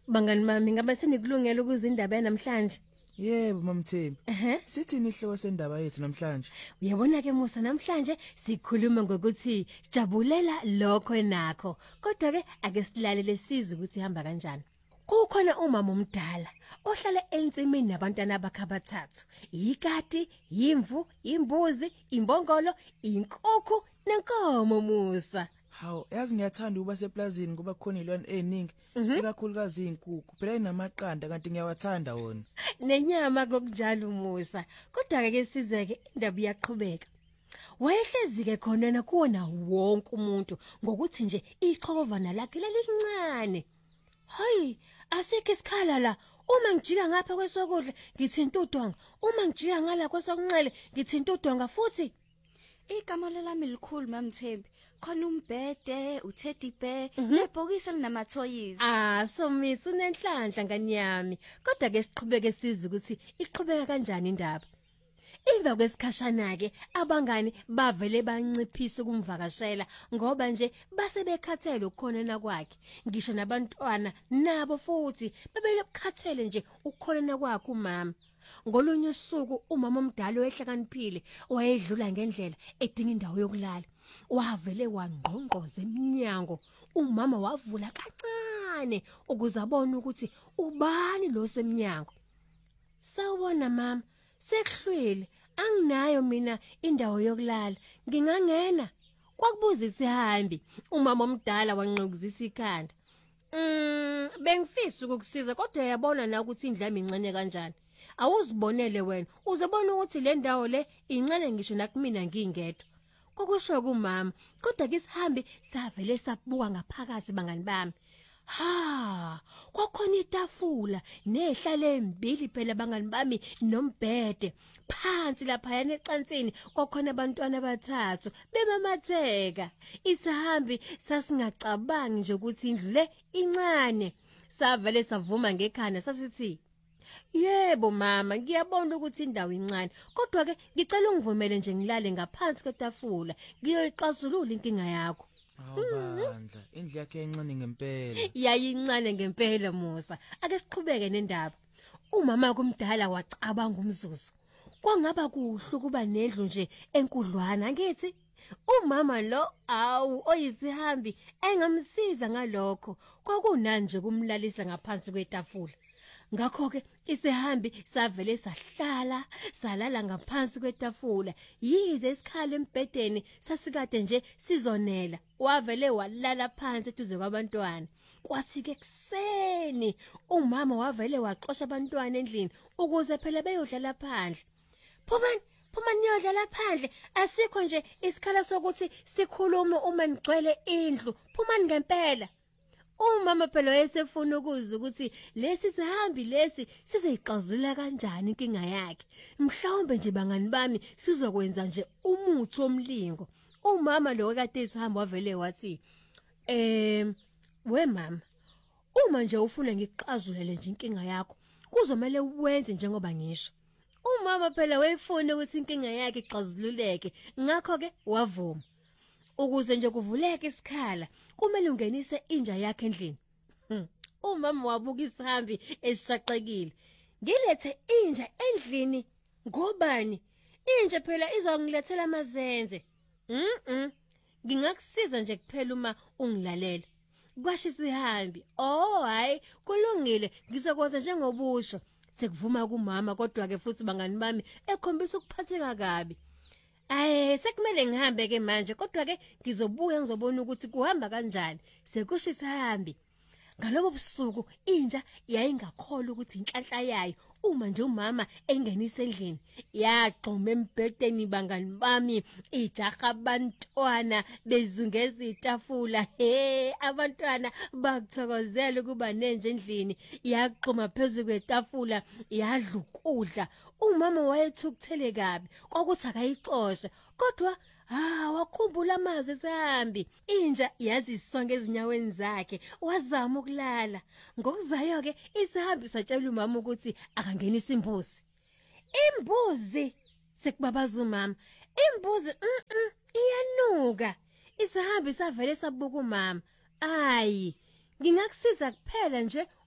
Bangani mami ngabe senikulungela ukuzindaba yanamhlanje? Yebo mamthembi. Sithini ihloko sendaba yethu namhlanje? Uyabona ke Musa namhlanje sikhuluma ngokuthi jabulela lokho enakho. Kodwa ke ake silalele sizwe ukuthi ihamba kanjani. Kukhona umama omdala ohlala ensimini nabantwana bakhe abathathu. Ikati, imvu, imbuzi, imbongolo, inkukhu nenkomo Musa. Hawu, yazi ngiyathanda ukuba seplazini kuba khona ilwane eziningi, ikakhulukazi izinkukhu. Phela inamaqanda kanti ngiyawathanda wona. Nenyama kokunjalo Musa. Kodwa ke sizeke indaba iyaqhubeka. Wayehlezi ke khona kuona wonke umuntu ngokuthi nje iqhovana lakhe lelincane. Hayi, asikho isikhala la. Uma ngijika ngapha kwesokudla ngithinta udonga. Uma ngijika ngala kwesokunxele ngithinta udonga futhi igama lami likhulu mamthembi. Khona umbhede, uTeddy bear, nebhokisi linama-toys. Somisa unenhlanhla ngani yami. Kodwa ke siqhubeke sizwe ukuthi iqhubeka kanjani indaba. Emva kwesikhashana ke abangani bavele banciphisa ukumvakashela ngoba nje base bekhathele ukukhonena kwakhe. Ngisho nabantwana nabo futhi bebekhathele nje ukukhonena kwakhe umama. Ngolunye usuku umama omdala owehlakaniphile wayedlula ngendlela edinga indawo yokulala. Wavele wangqongqoza eminyango. Umama wavula kancane ukuze abone ukuthi ubani lo semnyango. Sawubona mama, sekuhlwile. Anginayo mina indawo yokulala. Ngingangena. Kwakubuza isihambi. Umama omdala wanqokuzisa ikhanda. Bengifisa ukukusiza kodwa uyabona na ukuthi indlami incane kanjani. Awuzibonele wena. Uzobona ukuthi le ndawo le incane ngisho nakumina ngingedwa. Kokusho kumama, kodwa ke isihambi savele sabuka ngaphakathi bangani bami. Kwakhona itafula nehlala embili phela bangani bami nombhede. Phansi lapha yana ecansini kwakhona abantwana abathathu bemamatheka. Isihambi sasingacabangi nje ukuthi indlu le incane. Savele savuma ngekhanda sasithi, "Yebo mama, ngiyabona ukuthi indawo incane, kodwa ke ngicela ungivumele nje ngilale ngaphansi kwetafula, ngiyoyixazulula inkinga yakho." Bandla, indlu yakhe encane ngempela. Yayincane ngempela Musa. Ake siqhubeke nendaba. Umama kumdala wacabanga umzuzu. Kwangaba kuhle ukuba nendlu nje enkudlwana ngithi. Umama lo oyisihambi engamsiza ngalokho. Kwakunani nje kumlalisa ngaphansi kwetafula. Ngakho ke isihambi savele sahlala salala ngaphansi kwetafula. Yize isikhala embhedeni sasikade nje sizonela. Wavele walala phansi eduze kwabantwana. Kwathi ke kuseni umama wavele waxosha abantwana endlini ukuze phela beyodlala phandle. Phumani niyodlala phandle. Asikho nje isikhala sokuthi sikhulume uma nigcwele indlu. Phumani ngempela. Umama phela wayesefuna ukuza ukuthi lesi sihambi lesi sizeyixazulula kanjani inkinga yakhe. Mhlawumbe nje bangani bami sizokwenza nje umuthi womlingo. Umama lo kade isihamba wavele wathi, we mama, uma nje ufuna ngikuxazulele nje inkinga yakho, kuzomela uwenze njengoba ngisho." Umama phela wayefuna ukuthi inkinga yakhe ixazululeke, ngakho ke wavuma. Ukuze nje kuvuleke isikhala, kumele ungenise inja yakhe endlini. Umama wabuka isihambi esishaqekile. "Ngilethe inja endlini ngobani? Inja phela izongilethela amazenze." Ngingakusiza nje kuphela uma ungilalela." Kwasho isihambi. Hayi, kulungile, ngizokwenza njengobusho." Sekuvuma kumama kodwa ke futhi bangani bami ekhombisa ukuphatheka kabi. Sekumele ngihambe ke manje kodwa ke ngizobuya ngizobona ukuthi kuhamba kanjani. Sekusho isihambi. Ngaloko busuku inja yayingakholwa ukuthi inhlanhla yayo uma nje umama engenisa endlini. Yagquma embhedeni bangani bami, ijaha abantwana bezungeza itafula. Abantwana bakuthokozela ukuba nenje endlini. Yagquma phezulu kwetafula yadla ukudla. Umama wayethukuthele kabi kwakuthi akayixoshe kodwa wakhumbula amazwi esihambi. Inja yazisonke ezinyaweni zakhe wazama ukulala. Ngokuzayo ke isihambi satshela umama ukuthi akangenisa imbuzi. Imbuzi sekubabaza umama. Imbuzi iyanuka. Isihambi savele sabuka umama. Ngingakusiza kuphela nje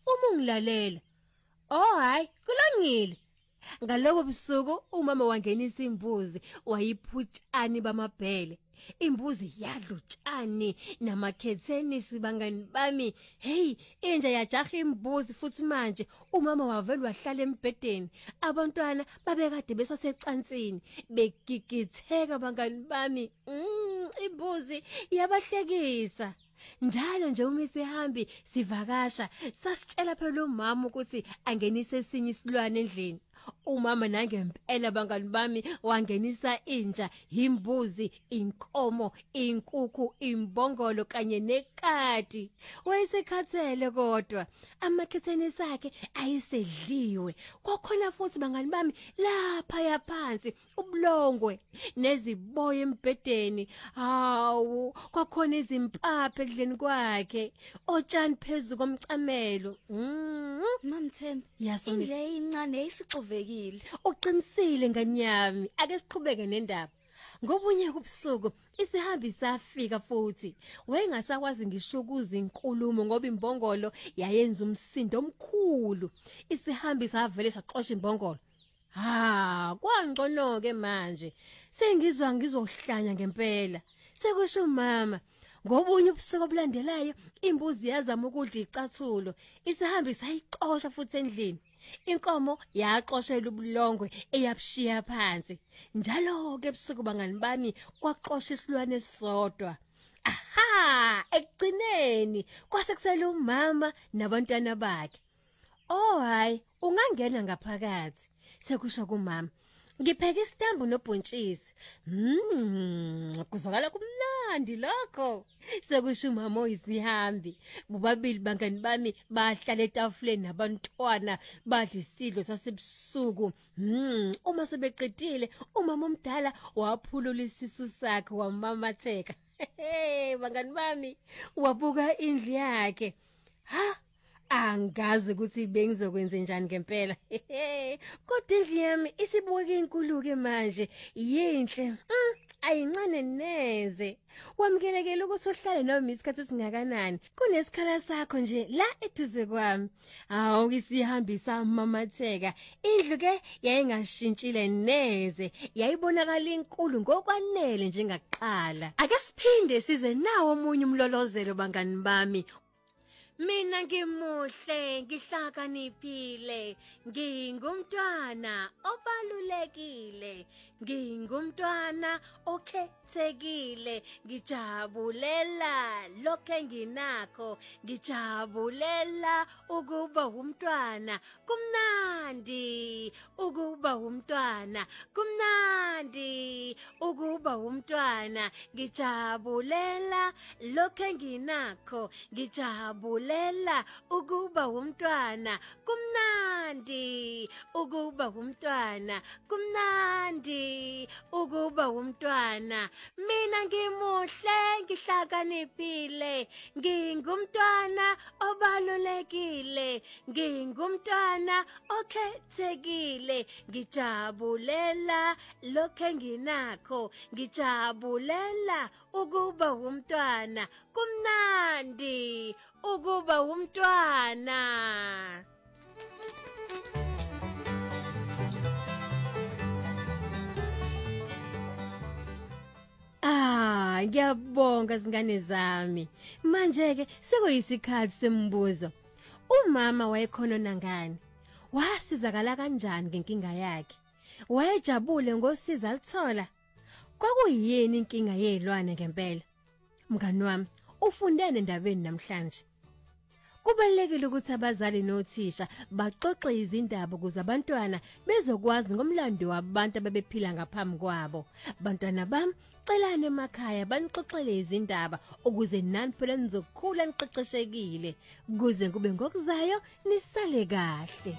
uma ungilalela. Oh hayi, kulungile. Ngalobo busuku umama wangenisa imbuzi wayiphutshani bamabhele. Imbuzi yadla utshani namakhethenisi bangani bami. Hey, inja yajaha imbuzi futhi manje umama wavela wahlala embhedeni. Abantwana babekade besasecansini begigitheka bangani bami. Imbuzi yabahlekisa. Njalo nje uma sihambi sivakasha sasitshela phela umama ukuthi angenise esinye isilwane endlini. Umama nangempela bangani bami wangenisa inja, imbuzi, inkomo, inkukhu, imbongolo kanye nekati. Wayesekhathele kodwa amakhetheni sakhe ayisedliwe. Kwakhona futhi bangani bami lapha yaphansi ubulongwe neziboya embedeni. Hawu, kwakhona izimpaphe endlini kwakhe. Otshani phezulu komcamelo. Mamthembi, Yasona indle incane isixovekile. uqinisile nganyami. Ake siqhubeke nendaba. Ngobunye ubusuku isihambi safika futhi wayengasakwazi ngisho ukuza inkulumo ngoba imbongolo yayenza umsindo omkhulu. Isihambi savele saqosha imbongolo. Kwangcono ke manje. Sengizwa ngizohlanya ngempela. Sekusho umama. Ngobunye ubusuku obulandelayo imbuzi yazama ukudla icathulo. Isihambi sayiqosha futhi endlini. Inkomo yaqoshela ubulongwe eyabushiya phansi. Njalo ke ebusuku bangani bami kwaqosha isilwane esisodwa. Ekugcineni kwase kusele umama nabantwana bakhe. Oh hayi, ungangena ngaphakathi. Sekusho kumama. Ngipheka isitambu nobhontshisi. Kuzwakala kumnandi lokho. Sekusho umama oyisihambi. Bobabili bangani bami bahlala etafuleni nabantwana badla isidlo sasebusuku. Uma sebeqedile umama omdala waphulula isisu sakhe wamamatheka. Bangani bami wabuka indlu yakhe. Angazi ukuthi bengizokwenza njani ngempela. Kodwa indlu yami isibuke inkuluke manje yinhle. Ayincane neze. Wamkelekela ukuthi uhlale noma isikhathi singakanani. Kunesikhala sakho nje la eduze kwami. Isihambisa mamatheka. Indlu ke yayingashintshile neze. Yayibonakala inkulu ngokwanele njengaqala. Ake siphinde size nawo omunye umlolozelo bangani bami. Mina ngimuhle, ngihlakaniphile, ngingumntwana obalulekile, ngingumntwana okhethekile, ngijabulela lokho enginakho, ngijabulela ukuba umntwana, kumnandi ukuba umntwana, kumnandi ukuba umntwana, ngijabulela lokho enginakho, ngijabulela ukuba umntwana, kumnandi ukuba umntwana, kumnandi ukuba umntwana. Mina ngimuhle, ngihlakaniphile, ngingumntwana obalulekile, ngingumntwana okhethekile, ngijabulela lokho enginakho, ngijabulela ukuba umntwana, kumnandi ukuba umntwana. Ngiyabonga zingane zami. Manje ke sekuyisikhathi sembuzo. Umama wayekhona nangani? Wasizakala kanjani ngenkinga yakhe? Wayejabule ngosizo alithola? Kwakuyini inkinga yezilwane ngempela? Mngani wami, ufundene endabeni namhlanje. Kubalekile ukuthi abazali nothisha baxoxe izindaba ukuze abantwana bezokwazi ngomlando wabantu ababephila ngaphambi kwabo. Bantwana bami, celani emakhaya banixoxele izindaba ukuze nani phela nizokhula niqeqeshekile, ukuze kube ngokuzayo nisale kahle.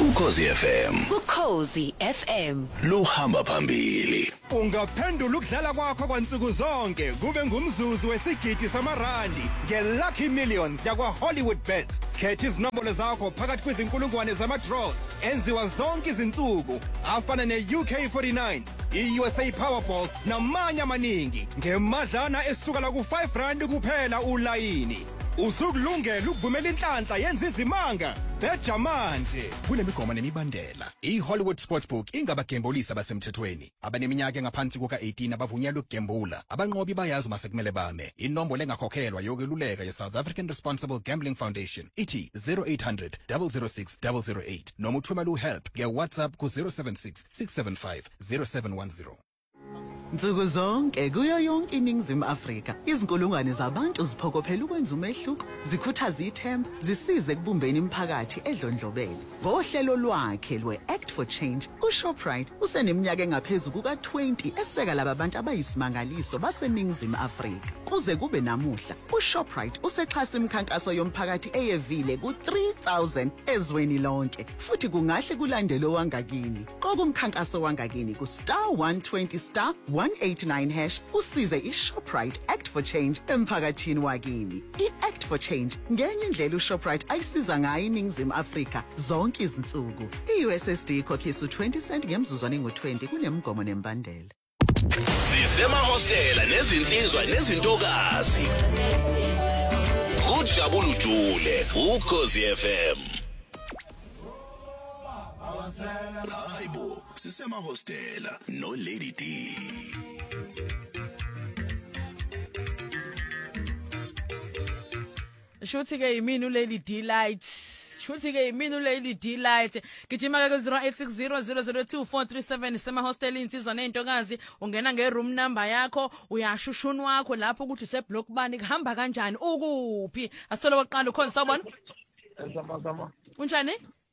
Ukhozi FM Ukhozi FM luhamba phambili. Ungaphendula ukudlala kwakho kwansuku zonke kube ngumzuzu wesigidi samarandi ngeLucky Millions yakwa HollywoodBets. Khetha izinombolo zakho phakathi kwezinkulungwane zama-draws enziwa zonke izinsuku afana ne-UK49, i-USA Powerball namanye amaningi ngemadlana esuka la ku-R5 kuphela ulayini. Usukulungela ukuvumela inhlanhla yenza izimanga beja manje kunemigomo nemibandela. iHollywood Sportsbook ingabagembulisi abasemthethweni abaneminyaka engaphansi kuka-18 abavunyelwe ukugembula. Abanqobi bayazi masekumele bame. Inombolo engakhokhelwa yokweluleka ye-South African Responsible Gambling Foundation ithi 0800 006 008 noma uthumela uhelp nge-WhatsApp ku-076 675 0710. Nsuku zonke kuyo yonke iningizimu Afrika izinkulungwane zabantu ziphokophela ukwenza umehluko, zikhuthaza ithemba, zisize ekubumbeni imiphakathi edlondlobele. Ngohlelo lwakhe lwe-Act for Change, uShoprite useneminyaka engaphezulu kuka-20 eseka laba bantu abayisimangaliso baseningizimu Afrika. Kuze kube namuhla, uShoprite usexhasa imikhankaso yomphakathi eyevile ku-3,000 ezweni lonke, futhi kungahle kulandelo wangakini. Qoba umkhankaso wangakini ku*120*189# usize iShoprite Act for Change emphakathini wakini. I-Act for Change ngenye indlela uShoprite ayisiza ngayo iningizimu Afrika zonke izinsuku. I-USSD ikhokhisa u-20 cent ngemzuzwana engu-20 kunemigomo nembandela. Sisemahostela nezinsizwa nezintokazi. Kujabula ujule Ukhozi FM. Hayibo, sisemahostela no Lady D. Shuthi ke yimini uLady Delight. Shuthi ke yimini uLady Delight. Gijima ke 0860002437 sema hostel insizwa nezintokazi. Ungena ngeroom number yakho, uyashushuna wakho lapho ukuthi useblock bani kuhamba kanjani ukuphi. Asithola oqala ukhona sawubona. Sama. Unjani?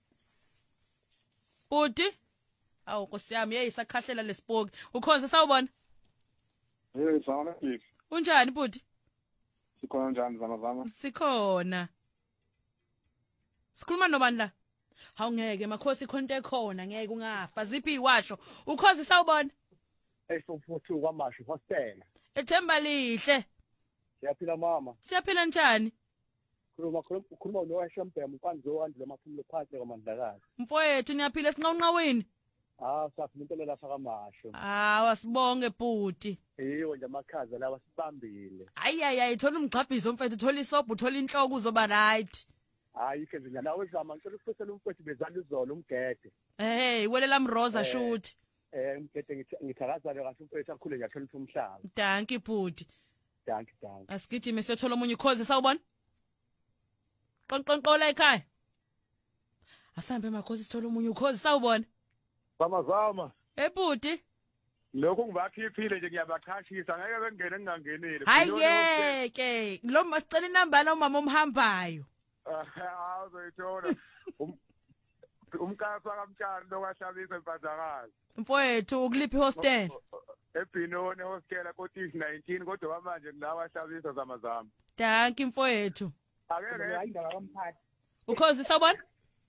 Buti? Awu Nkosi yami yayisakhahlela lesibhoki. Ukhonza sawubona? Sana nje. Unjani buti? Sikhona njani zama? Sikhona. Sikhuluma nobani la? Hawungeke makhosi khonto ekhona ngeke ungafa. Ziphi iwasho? Ukhozi sawubona? S42 kwaMashu hostel. Ethemba lihle. Siyaphila mama. Siyaphila njani? Khuluma noWashempem mkwanzo wandile amaphumulo phansi kwamandlakazi. Mfowethu niyaphila esinqonqaweni? Saphila impela kwaMashu. Wasibonge bhuti. Yiwo nje amakhaza lawa sibambile. Ayi thola umgqabhizo mfethu, thola isobho, thola inhloko uzoba right. Hayi ke nje nawe zama ngicela ukufisela umfethu bezala izolo umgede. Welela mroza shuthi. Umgede ngithakazana kahle umfethu akhule ngathola umhlaba. Danki bhuti. Danki. Asigijime siyothola omunye ukhozi sawubona? Qonqonqola ekhaya. Asambe makhosi sithola omunye ukhozi sawubona? Zama. Bhuti. Lokho ngibakhiphile nje ngiyabachashisa ngeke bengene ngingangenile. Hayeke, lo masicela inamba la umama omhambayo. Awuzayithola. Umkasa kamtshani lokwahlabisa empazakazi. Mfowethu ukuliphi hostel? eBinoni hostel kotish 19 kodwa manje ngilawahlabisa zama. Danki mfowethu. Akeke ayindaba kamphathi. Ukhozi sawubona?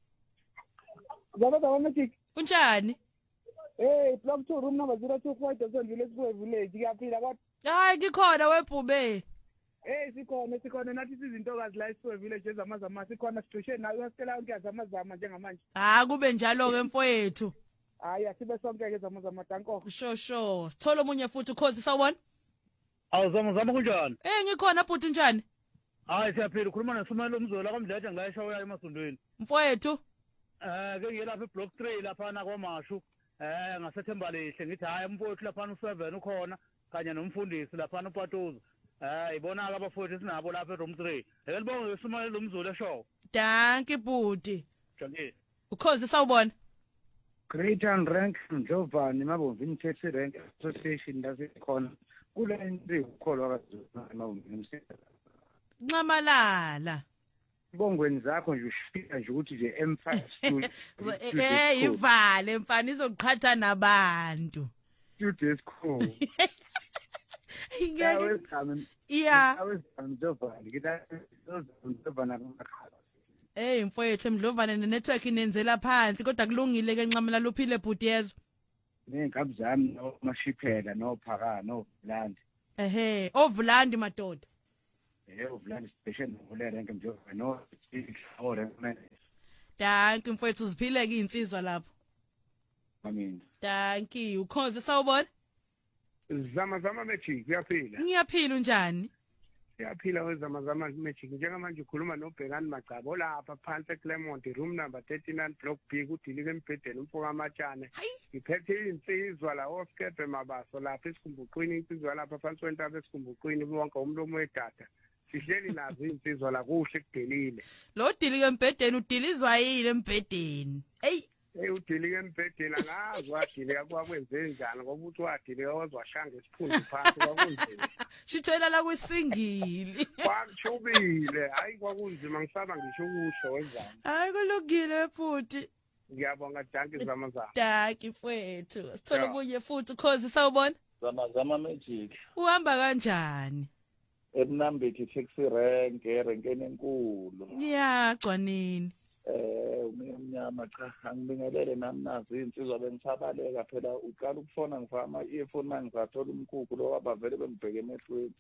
Zama magic. Unjani? Block 2 room number 024 Dawson village kuyaphila kodwa. Hayi ngikhona webhube. Sikhona nathi sizintokazi la eSiwe village ezamazama sikhona situation nayo sicela yonke yazamazama njengamanje. Kube njalo ke mfowethu. Hayi asibe sonke ke zamazama danko. Sho. Sithola omunye futhi ukhozi sawubona? Awuzama kunjani? Ngikhona bhuti njani? Hayi siyaphila ukhuluma noSumelo Mzola kaMdletshe ngayishawa emasondweni. Mfowethu? Ke ngiyelapha eBlock 3 lapha na kwaMashu. Ngasethemba lihle ngithi hayi umfowethu lapha u7 ukhona kanye nomfundisi lapha uPatozo. Ibona ke abafowethu sinabo lapha eroom 3. Elibonge uSumelo Mzola eshow. Danki bhuti. Jangile. Ukhozi sawubona? Great and rank Jovani mabomvi imthetho rank association lasekhona. Kule into ukholwa kazona umsebenzi. Ncamalala. Ibongweni zakho nje ushika nje ukuthi nje M5 studio. Ivale mfana izoqhatha nabantu. Studio school. Yeah. Awesome Jovani. Kita Jovani Hey mfowethu emdlovane nenetwork inenzela phansi kodwa kulungile ke nqamela luphile bhuti yezwe. Ney'nkabi zami nomashiphela nophaka noVulandi. Ovulandi madoda. uVulandi special novulela nke njengoba no recommend. Danki mfowethu uziphile ke insizwa lapho. Amina. Danki ukhoze sawubona? Zama magic uyaphila. Ngiyaphila unjani? Siyaphila wezama magic njengamanje ukhuluma noBhekani Magcabo lapha phansi eClermont room number 39 block B kudilike embhedeni umfoka amatshane. Ngiphethe insizwa la oskebe mabaso lapha esikhumbuqini insizwa lapha phansi kwentaba esikhumbuqini wonke umlomo wedata. Sihleli nazo insizwa la kuhle kudelile. Lo dilike embhedeni udilizwa yini embhedeni? Udilike embhedeni angazi wadilika kwakwenze njani ngoba uthi wadilika wazwashanga isiphundu phansi kwakunzima. Shithwela la kwisingili. Kwakuchubile hayi kwakunzima ngisaba ngisho ukusho wenzani. Hayi kulungile bhuti. Ngiyabonga danki zama. Danki mfowethu. Sithola ubunye futhi ukhozi sawubona? Zama magic. Uhamba kanjani? Ebunambithi taxi renkeni enkulu. Ngiyagcwanini. Umnyama cha angibingelele nami nazi insizwa bengisabaleka phela uqala ukufona ngifama earphone mangisathola umkhukhu lo wabavele bengibheke emehlweni.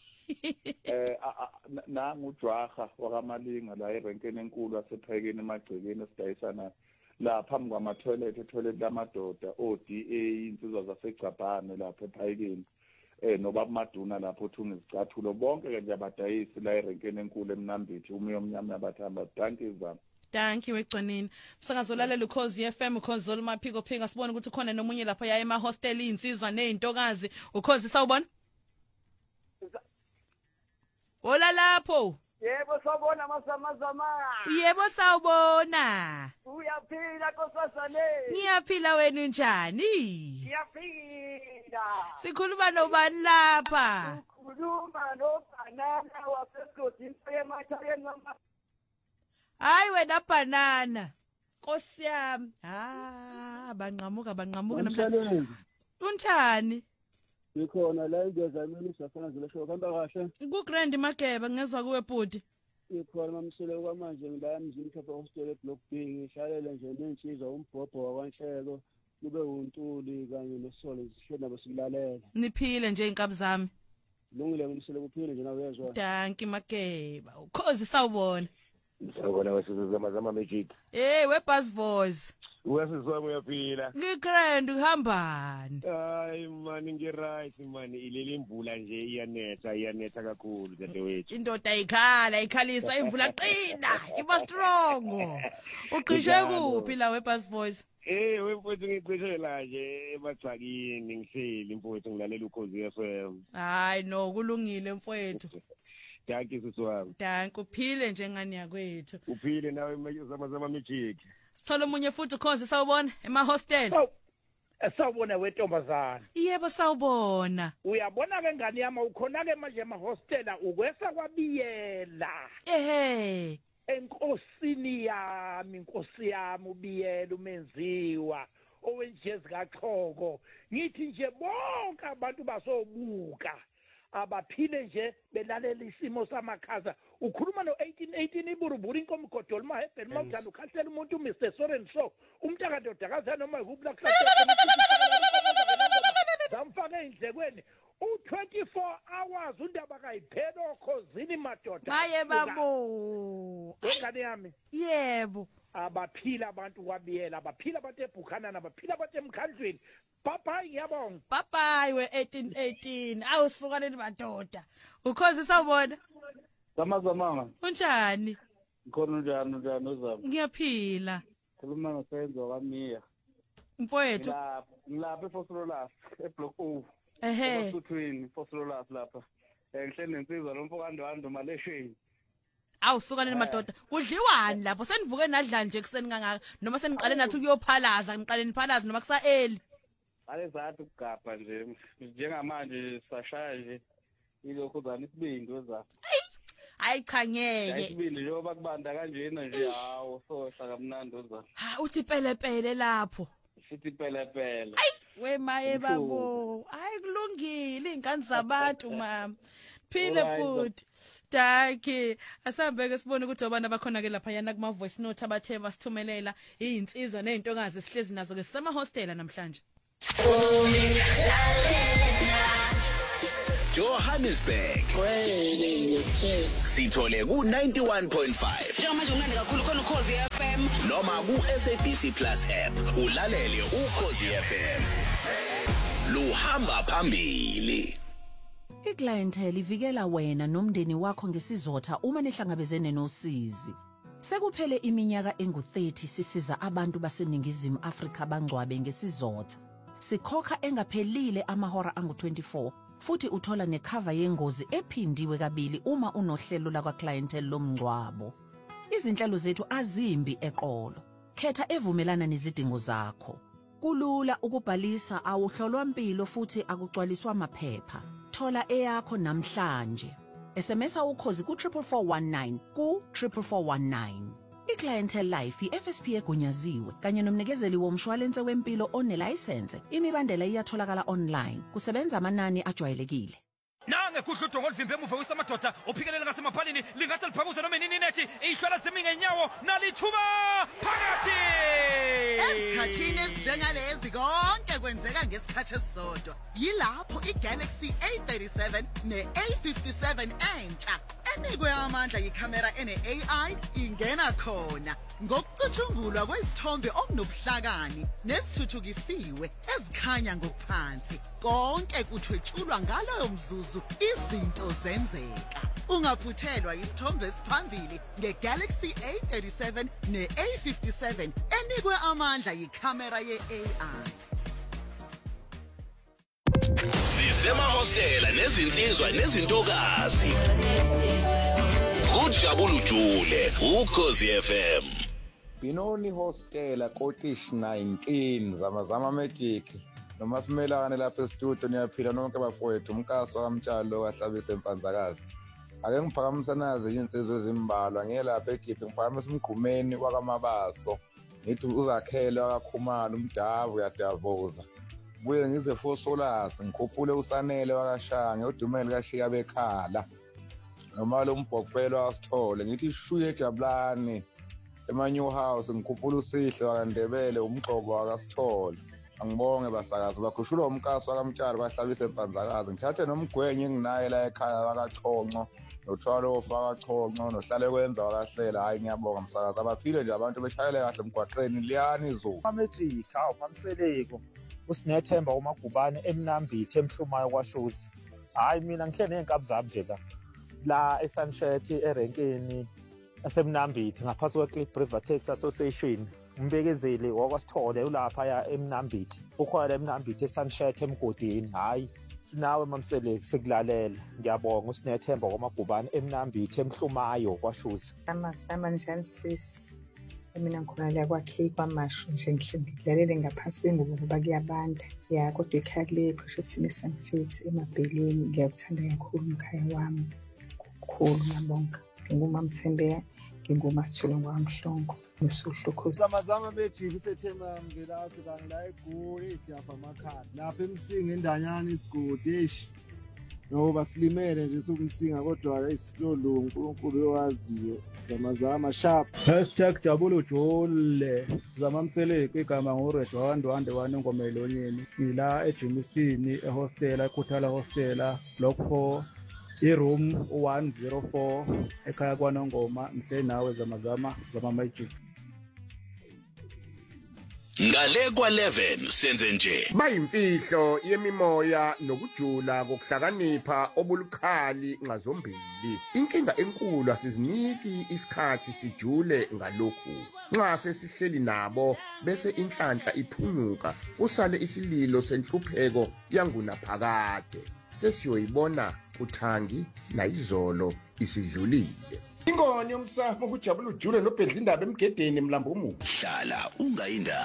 Nangu uJwaha wakamalinga la erenkeni enkulu asephekeni emagcekeni esidayisana la phambi kwama toilet lamadoda ODA insizwa zasegcabhane lapha ephayikeni. Noba Maduna lapho uthunga izicathulo bonke ke nje abadayisi la erenkeni enkulu eMnambithi umoya omnyama yabathamba danki zami. Danki wegcwanini. Msakazolalela ukhozi FM ukhozi olumaphiko phinga sibone ukuthi khona nomunye lapha ya ema hostel insizwa nezintokazi ukhozi sawubona? Hola lapho. Yebo sawubona mazama. Yebo sawubona. Uyaphila nkosazane? Ngiyaphila wena unjani? Ngiyaphila. Sikhuluma nobani lapha? Ukhuluma noBanana waseSkodini emathayeni noma. Hayi wena banana. Nkosi yami. Banqamuka namhlanje. Unjani? Ngikhona la ngezamini usafana zilesho khamba kahle. Ku Grand Mageba ngezwe kuwe bhuti. Ngikhona mamsele kwamanje ngila emzini Khapha Hostel block B ngishayele nje nensizwa umbhobho wakwanhleko kube untuli kanye nesolo sihle nabo silalela. Niphile nje inkabi zami. Lungile ngimsele kuphile nje nawe uyezwa. Danki Mageba. Ukhozi sawubona? Sawubona wesizama magic. Webus voice. Uyasizwa uyaphila. Ngigrand uhambani? Hayi mani ngiright mani ilele imvula nje iyanetha kakhulu dadewethu. Indoda ikhalisa imvula qina iba strong. Uqishe kuphi la webus voice? Wemfowethu ngiqishela nje emagcakini ngihleli mfowethu ngilalela ukhozi FM. Hayi no kulungile mfowethu. Danki sisiwami. Danki uphile nje ngani yakwethu. Uphile nawe zama magic. Sithola umunye futhi ukhozi sawubona ema hostel. Sawubona wentombazana. Yebo sawubona. Uyabona ke ngani yami ukhona ke manje ema hostel ukwesa kwabiyela. Enkosini yami Nkosi yami ubiyela umenziwa owenjezi kaXhoko. Ngithi nje bonke abantu basobuka. Abaphile nje belalela isimo samakhaza ukhuluma no1818 iburuburu inkomgodolo mahebheni mawuthanda ukhathela umuntu Mr Soren Show umntaka ndodakazi noma ikuphi zamfaka endlekweni u24 hours undaba kayiphela okhozini madoda baye babo wengane yami yebo abaphila abantu kwabiyela abaphila abantu eBuchanan abaphila abantu emkhandlweni bye ngiyabonga bye we 1818 awusukaneni madoda ukhozi sawubona Zama unjani Ngikhona njani uzama Ngiyaphila khuluma noSenzo kwamiya mfowethu ngilapha eFoslolaf eblock O eSuthwini Foslolaf lapha ngihleli nensizwa lo mfoko kandwando malesheni awusukaneni madoda kudliwani lapho senivuke nadla nje kuseni kangaka noma seniqale nathi ukuyophalaza niqale niphalaza noma kusa early ale zathi ukugabha nje njengamanje sashaya nje ilokho zani isibindi weza hayi cha ngeke isibindi njengoba kubanda kanjena nje hawo sohla kamnandi weza uthi pelepele lapho sithi pelepele wemaye babo hayi kulungile ingane zabantu mama phile futhi Daki asambeke sibone ukuthi obana bakhona ke lapha yana kuma voice note abathe basithumelela izinsizwa nezintokazi sihlezi nazo ke sisema hostela namhlanje. Johannesburg sithole ku 91.5 Njengamanje umnandi kakhulu khona uKhosi FM noma ku SABC Plus app ulalele uKhosi FM luhamba phambili. Iclientele ivikela wena nomndeni wakho ngesizotha uma nehlangabezene nosizi. Sekuphele iminyaka engu30 sisiza abantu baseningizimu Afrika bangcwabe ngesizotha. Sikhokha engaphelile amahora angu24 futhi uthola necover yengozi ephindiwe kabili uma unohlelo lakwa clientele lomngcwabo. Izinhlelo zethu azimbi eqolo. Khetha evumelana nezidingo zakho. Kulula ukubhalisa awuhlolwa impilo futhi akugcwaliswa amaphepha. Thola eyakho namhlanje. SMSa uKhosi ku 44419 ku 44419. Iclientele Life iFSP egunyaziwe kanye nomnikezeli womshwalense wempilo onelicense. Imibandela iyatholakala online. Kusebenza amanani ajwayelekile. Nange kuhludwa ngolivimbe emuva wisamadoda ophikelele ngasemaphalini lingase liphakuze noma inini nethi ihlwala zimi ngenyawo nalithuba phakathi. Esikhathini esinjengalezi konke kwenzeka ngesikhathi esisodwa. Yilapho iGalaxy A37 neA57 entsha enikwe amandla yikhamera ene-AI ingena khona. Ngokucutshungulwa kwezithombe okunobuhlakani nesithuthukisiwe ezikhanya ngokuphansi. Konke kuthwetshulwa ngaloyo mzuzu izinto zenzeka. Ungaphuthelwa isithombe esiphambili ngeGalaxy A37 neA57 enikwe amandla yikhamera ye-AI. Sisema hostela nezinsizwa nezintokazi. Kujabula ujule uKhosi FM. Binoni hostela Kotish 19 zamazama magic. Noma simelane lapha estudio niyaphila nonke bafowethu umkaso kamtshalo wahlabisa empanzakazi. Ake ngiphakamise nazo izinsizwe ezimbalwa ngelapha eGiphi ngiphakamisa umgqumeni wakamabaso. Ngithi uzakhele akakhumana umdavu yadavoza. Buye ngize fosolas ngikhuphule usanele wakashange udumele kashika bekhala. Noma lo mbhokfelo wasithole ngithi shuye ejabulani eManew House ngikhuphula usihle wakandebele umgcobo wakasithole. Angibonge basakazi bakhushula umkaso wakamtshalo bahlabisa empanzakazi ngithathe nomgwenye enginaye la ekhaya wakachonco nothwalo ofakachonco nohlale kwenza wakahlela hayi ngiyabonga msakazi abaphile nje abantu beshayele kahle emgwaqeni liyani izulu Magic awuphamseleko usinethemba umagubane emnambithi emhlumayo kwaShozi hayi mina ngihlele nenkabi zami nje la eSunshet erenkeni asemnambithi ngaphansi kweClip River Taxi Association umbekezeli wakwaSithole ulapha ya emnambithi ukhona la emnambithi eSunshet emgodini hayi sinawe mamseleki sikulalela ngiyabonga usinethemba kwamagubane emnambithi emhlumayo kwaShozi Simon Genesis mina ngikhona la kwaKhe kwaMashu nje ngidlalele ngaphasi kwengubo kuba kuyabanda ya kodwa ekhaya kule Bishopsini Sanfit emabheleni ngiyakuthanda kakhulu umkhaya wami kukhulu ngiyabonga ngingumamthembeka ngingumasitholo ngwamhlongo nosuhlukhozi zamazama bejiki sethemba ngelaso la eGoli siyapha amakhadi lapha emsinga endanyana isigodi eish ngoba silimele nje sokumsinga kodwa isitolo uNkulunkulu owaziyo zamazama sharp #jabula ujule zamamseleki igama nguRedwand wande Ngomelonyeni ila eJimisini ehostela eKhuthala hostela block 4 iroom 104 ekhaya kwaNongoma mhle nawe zamazama Magic Ngale kwa 11 senze nje bayimfihlo yemimoya nokujula kokuhlakanipha obulukhali ngazombili inkinga enkulu asiziniki isikhathi sijule ngalokhu nxa sesihleli nabo bese inhlanhla iphunguka usale isililo senhlupheko yangunaphakade sesiyoyibona uThangi nayizolo isidlulile ingoni yomsamo kujabula ujule nobhedla indaba emgedeni emlambo umuhle hlala ungayinda